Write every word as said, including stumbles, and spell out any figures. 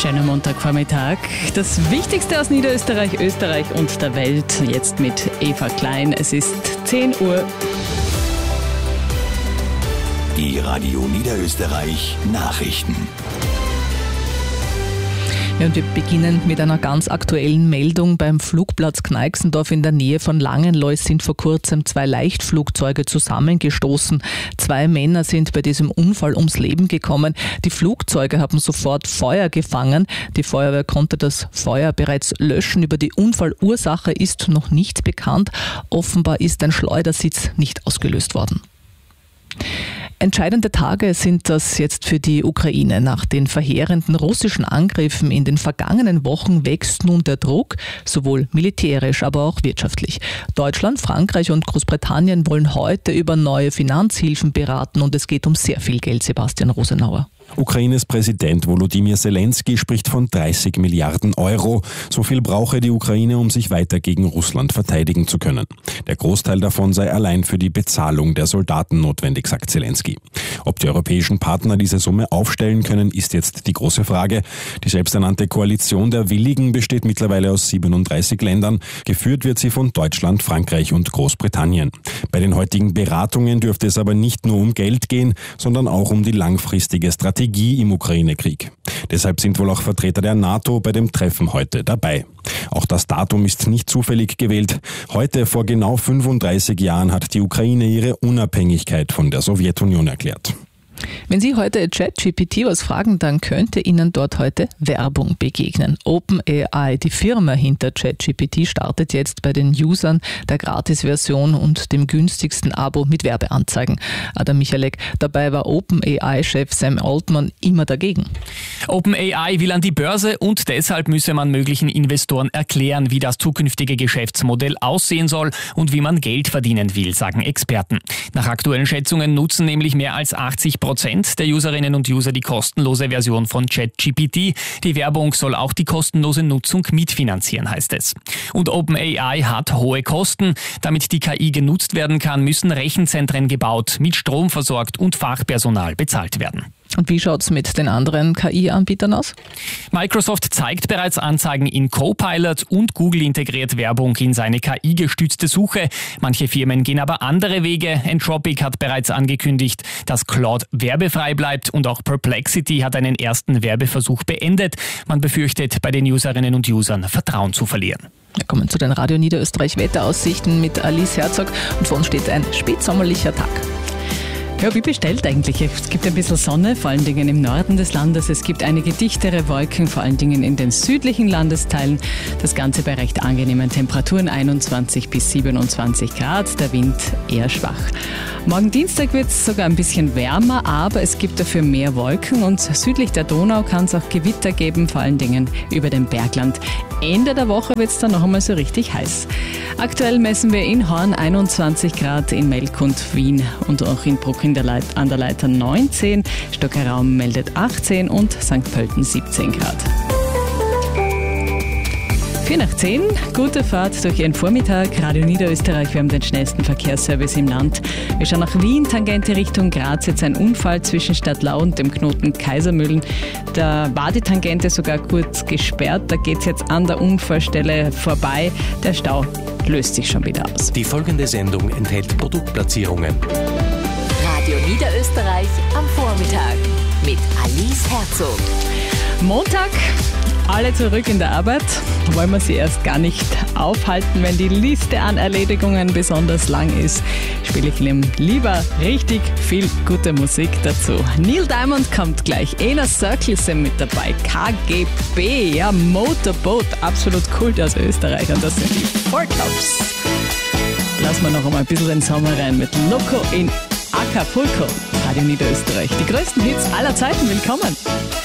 Schöner Montagvormittag. Das Wichtigste aus Niederösterreich, Österreich und der Welt. Jetzt mit Eva Klein. Es ist zehn Uhr. Die Radio Niederösterreich Nachrichten. Ja, und wir beginnen mit einer ganz aktuellen Meldung. Beim Flugplatz Kneixendorf in der Nähe von Langenlois sind vor kurzem zwei Leichtflugzeuge zusammengestoßen. Zwei Männer sind bei diesem Unfall ums Leben gekommen. Die Flugzeuge haben sofort Feuer gefangen. Die Feuerwehr konnte das Feuer bereits löschen. Über die Unfallursache ist noch nichts bekannt. Offenbar ist ein Schleudersitz nicht ausgelöst worden. Entscheidende Tage sind das jetzt für die Ukraine. Nach den verheerenden russischen Angriffen in den vergangenen Wochen wächst nun der Druck, sowohl militärisch, aber auch wirtschaftlich. Deutschland, Frankreich und Großbritannien wollen heute über neue Finanzhilfen beraten und es geht um sehr viel Geld, Sebastian Rosenauer. Ukraines Präsident Volodymyr Zelensky spricht von dreißig Milliarden Euro. So viel brauche die Ukraine, um sich weiter gegen Russland verteidigen zu können. Der Großteil davon sei allein für die Bezahlung der Soldaten notwendig, sagt Zelensky. Ob die europäischen Partner diese Summe aufstellen können, ist jetzt die große Frage. Die selbsternannte Koalition der Willigen besteht mittlerweile aus siebenunddreißig Ländern. Geführt wird sie von Deutschland, Frankreich und Großbritannien. Bei den heutigen Beratungen dürfte es aber nicht nur um Geld gehen, sondern auch um die langfristige Strategie im Ukraine-Krieg. Deshalb sind wohl auch Vertreter der NATO bei dem Treffen heute dabei. Auch das Datum ist nicht zufällig gewählt. Heute, vor genau fünfunddreißig Jahren, hat die Ukraine ihre Unabhängigkeit von der Sowjetunion erklärt. Wenn Sie heute ChatGPT was fragen, dann könnte Ihnen dort heute Werbung begegnen. OpenAI, die Firma hinter ChatGPT, startet jetzt bei den Usern der Gratis-Version und dem günstigsten Abo mit Werbeanzeigen. Adam Michalek, dabei war OpenAI-Chef Sam Altman immer dagegen. OpenAI will an die Börse und deshalb müsse man möglichen Investoren erklären, wie das zukünftige Geschäftsmodell aussehen soll und wie man Geld verdienen will, sagen Experten. Nach aktuellen Schätzungen nutzen nämlich mehr als achtzig Prozent der Userinnen und User die kostenlose Version von ChatGPT. Die Werbung soll auch die kostenlose Nutzung mitfinanzieren, heißt es. Und OpenAI hat hohe Kosten. Damit die K I genutzt werden kann, müssen Rechenzentren gebaut, mit Strom versorgt und Fachpersonal bezahlt werden. Und wie schaut's mit den anderen K I-Anbietern aus? Microsoft zeigt bereits Anzeigen in Copilot und Google integriert Werbung in seine K I-gestützte Suche. Manche Firmen gehen aber andere Wege. Entropic hat bereits angekündigt, dass Claude werbefrei bleibt und auch Perplexity hat einen ersten Werbeversuch beendet. Man befürchtet, bei den Userinnen und Usern Vertrauen zu verlieren. Wir kommen zu den Radio Niederösterreich Wetteraussichten mit Alice Herzog und vor uns steht ein spätsommerlicher Tag. Ja, wie bestellt eigentlich? Es gibt ein bisschen Sonne, vor allen Dingen im Norden des Landes. Es gibt einige dichtere Wolken, vor allen Dingen in den südlichen Landesteilen. Das Ganze bei recht angenehmen Temperaturen, einundzwanzig bis siebenundzwanzig Grad, der Wind eher schwach. Morgen Dienstag wird es sogar ein bisschen wärmer, aber es gibt dafür mehr Wolken und südlich der Donau kann es auch Gewitter geben, vor allen Dingen über dem Bergland. Ende der Woche wird es dann noch einmal so richtig heiß. Aktuell messen wir in Horn einundzwanzig Grad, in Melkund, Wien und auch in Bruck in der Leit- an der Leiter neunzehn, Stockerraum meldet achtzehn und Sankt Pölten siebzehn Grad. vier nach zehn, gute Fahrt durch Ihren Vormittag. Radio Niederösterreich, wir haben den schnellsten Verkehrsservice im Land. Wir schauen nach Wien, Tangente Richtung Graz, jetzt ein Unfall zwischen Stadtlau und dem Knoten Kaisermühlen. Da war die Tangente sogar kurz gesperrt, da geht es jetzt an der Unfallstelle vorbei. Der Stau löst sich schon wieder aus. Die folgende Sendung enthält Produktplatzierungen. Radio Niederösterreich am Vormittag mit Alice Herzog. Montag, alle zurück in der Arbeit. Wollen wir sie erst gar nicht aufhalten, wenn die Liste an Erledigungen besonders lang ist, spiele ich ihm lieber richtig viel gute Musik dazu. Neil Diamond kommt gleich, Inner Circle sind mit dabei, K G B, ja, Motorboat, absolut Kult aus Österreich und das sind die Four Tops. Lassen wir noch einmal ein bisschen den Sommer rein mit Loco in Acapulco. Radio Niederösterreich, die größten Hits aller Zeiten, willkommen.